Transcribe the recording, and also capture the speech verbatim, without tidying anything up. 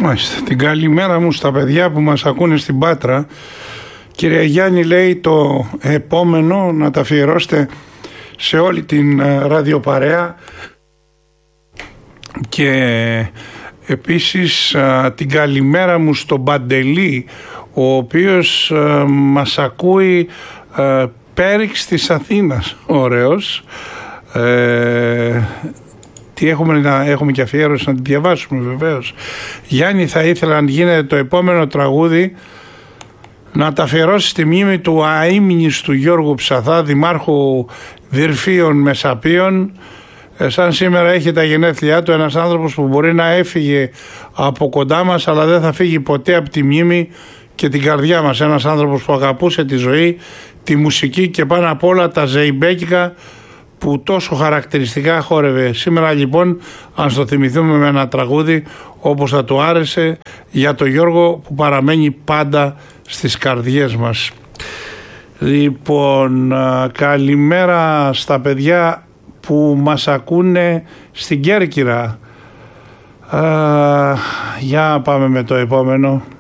Μάλιστα. Την καλημέρα μου στα παιδιά που μας ακούνε στην Πάτρα. Κυρία Γιάννη, λέει το επόμενο να τα αφιερώσετε σε όλη την ραδιοπαρέα και επίσης την καλημέρα μου στον Παντελή, ο οποίος μας ακούει πέριξ της Αθήνας. Ωραίος. Ε, τι έχουμε, να, έχουμε και αφιέρωση να τη διαβάσουμε βεβαίως. Γιάννη, θα ήθελα αν γίνεται το επόμενο τραγούδι να τα αφιερώσει στη μνήμη του αείμνηστου Γιώργου Ψαθά, δημάρχου Δυρφίων Μεσαπίων. Ε, σαν σήμερα έχει τα γενέθλιά του, ένας άνθρωπος που μπορεί να έφυγε από κοντά μας αλλά δεν θα φύγει ποτέ από τη μνήμη και την καρδιά μας. Ένας άνθρωπος που αγαπούσε τη ζωή, τη μουσική και πάνω απ' όλα τα ζεϊμπέκικα που τόσο χαρακτηριστικά χόρευε. Σήμερα λοιπόν αν στο θυμηθούμε με ένα τραγούδι όπως θα του άρεσε για τον Γιώργο που παραμένει πάντα στις καρδιές μας. Λοιπόν, καλημέρα στα παιδιά που μας ακούνε στην Κέρκυρα. Α, για πάμε με το επόμενο.